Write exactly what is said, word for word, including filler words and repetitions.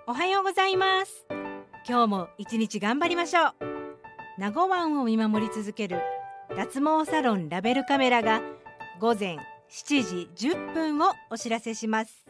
おはようございます。今日も一日頑張りましょう。名護湾を見守り続ける脱毛サロンラベルカメラが午前しちじじゅっぷんをお知らせします。